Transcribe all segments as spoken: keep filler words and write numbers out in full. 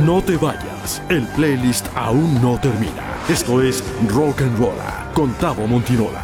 No te vayas, el playlist aún no termina. Esto es Rock and Rolla con Tavo Montinola.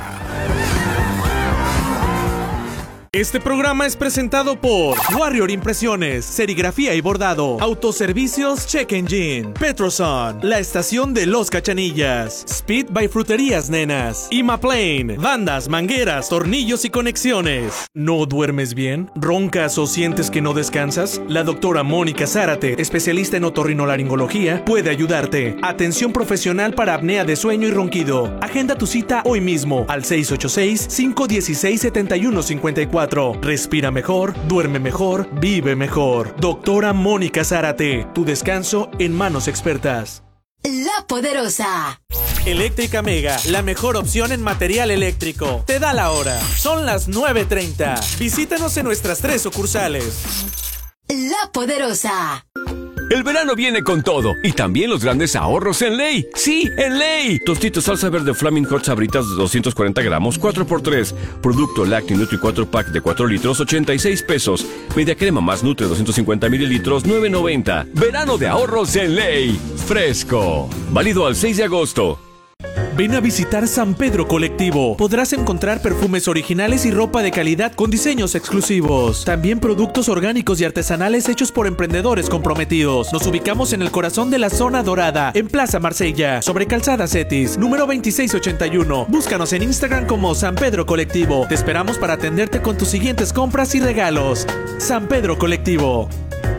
Este programa es presentado por Warrior Impresiones, Serigrafía y Bordado, Autoservicios Check Engine, Petroson, La Estación de los Cachanillas, Speed by Fruterías Nenas, Imaplane, bandas, mangueras, tornillos y conexiones. ¿No duermes bien? ¿Roncas o sientes que no descansas? La doctora Mónica Zárate, especialista en otorrinolaringología, puede ayudarte. Atención profesional para apnea de sueño y ronquido. Agenda tu cita hoy mismo al seis ocho seis, cinco uno seis, siete uno cinco cuatro. Respira mejor, duerme mejor, vive mejor. Doctora Mónica Zárate, tu descanso en manos expertas. La Poderosa. Eléctrica Mega, la mejor opción en material eléctrico. Te da la hora. Son las nueve treinta. Visítanos en nuestras tres sucursales. La Poderosa. El verano viene con todo y también los grandes ahorros en Ley. ¡Sí, en Ley! Tostitos salsa verde Flaming Hot Sabritas de doscientos cuarenta gramos, cuatro por tres. Producto Lácteo Nutri cuatro pack de cuatro litros, ochenta y seis pesos. Media crema más Nutre doscientos cincuenta mililitros, nueve noventa. Verano de ahorros en Ley. Fresco. Válido al seis de agosto. Ven a visitar San Pedro Colectivo. Podrás encontrar perfumes originales y ropa de calidad con diseños exclusivos. También productos orgánicos y artesanales hechos por emprendedores comprometidos. Nos ubicamos en el corazón de la zona dorada, en Plaza Marsella, sobre Calzada Cetis, número veintiséis ochenta y uno. Búscanos en Instagram como San Pedro Colectivo. Te esperamos para atenderte con tus siguientes compras y regalos. San Pedro Colectivo.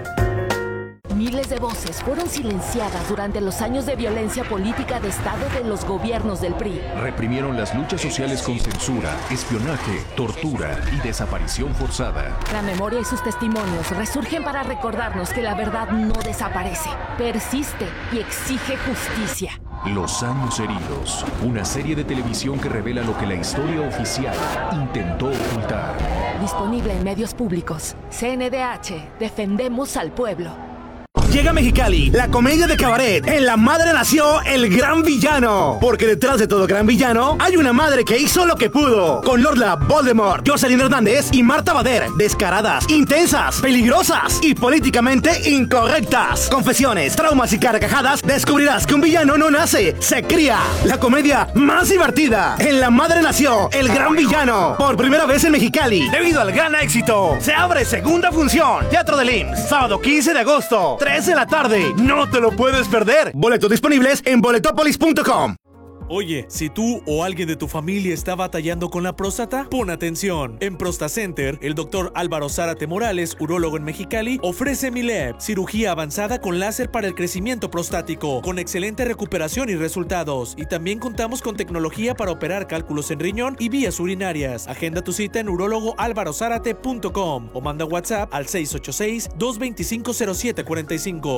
Miles de voces fueron silenciadas durante los años de violencia política de Estado de los gobiernos del P R I. Reprimieron las luchas sociales con censura, espionaje, tortura y desaparición forzada. La memoria y sus testimonios resurgen para recordarnos que la verdad no desaparece, persiste y exige justicia. Los años heridos, una serie de televisión que revela lo que la historia oficial intentó ocultar. Disponible en medios públicos. C N D H, defendemos al pueblo. Llega a Mexicali, la comedia de cabaret. En la madre nació el gran villano. Porque detrás de todo gran villano hay una madre que hizo lo que pudo. Con Lorla, Voldemort, Jocelyn Hernández y Marta Bader. Descaradas, intensas, peligrosas y políticamente incorrectas. Confesiones, traumas y carcajadas. Descubrirás que un villano no nace, se cría. La comedia más divertida. En la madre nació el gran villano. Por primera vez en Mexicali. Debido al gran éxito, se abre segunda función. Teatro del I M S S. Sábado quince de agosto. tres de la tarde. No te lo puedes perder. Boletos disponibles en boletopolis punto com. Oye, si tú o alguien de tu familia está batallando con la próstata, pon atención. En ProstaCenter, el doctor Álvaro Zárate Morales, urólogo en Mexicali, ofrece Mileb, cirugía avanzada con láser para el crecimiento prostático, con excelente recuperación y resultados. Y también contamos con tecnología para operar cálculos en riñón y vías urinarias. Agenda tu cita en urólogo álvaro zárate punto com o manda WhatsApp al seis ocho seis, dos dos cinco, cero siete cuatro cinco.